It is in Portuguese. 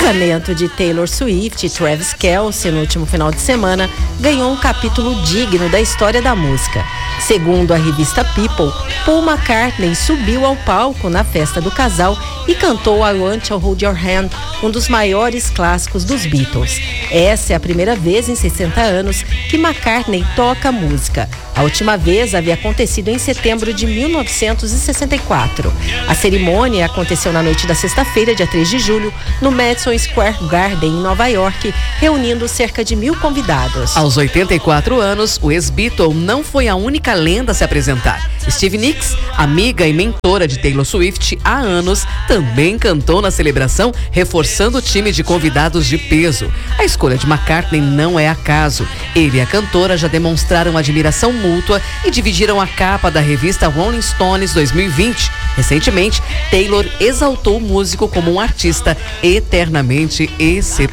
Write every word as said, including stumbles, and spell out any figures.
casamento de Taylor Swift e Travis Kelce no último final de semana ganhou um capítulo digno da história da música. Segundo a revista People, Paul McCartney subiu ao palco na festa do casal e cantou I Want to Hold Your Hand, um dos maiores clássicos dos Beatles. Essa é a primeira vez em sessenta anos que McCartney toca música. A última vez havia acontecido em setembro de mil novecentos e sessenta e quatro. A cerimônia aconteceu na noite da sexta-feira, dia três de julho, no Madison Square Garden, em Nova York, reunindo cerca de mil convidados. Aos oitenta e quatro anos, o ex-Beatle não foi a única lenda a se apresentar. Stevie Nicks, amiga e mentora de Taylor Swift há anos, também cantou na celebração, reforçando o time de convidados de peso. A escolha de McCartney não é acaso. Ele e a cantora já demonstraram admiração mútua e dividiram a capa da revista Rolling Stones dois mil e vinte. Recentemente, Taylor exaltou o músico como um artista eternamente excepcional.